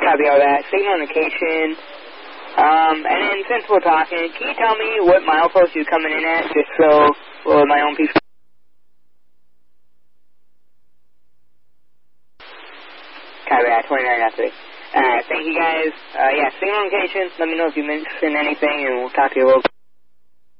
Copy all that. Signal indication. And then since we're talking, can you tell me what milepost you're coming in at, just so for my own piece? Copy that, 29.3. Thank you guys. Yeah, signal indication. Let me know if you're missing anything, and we'll talk to you a little bit.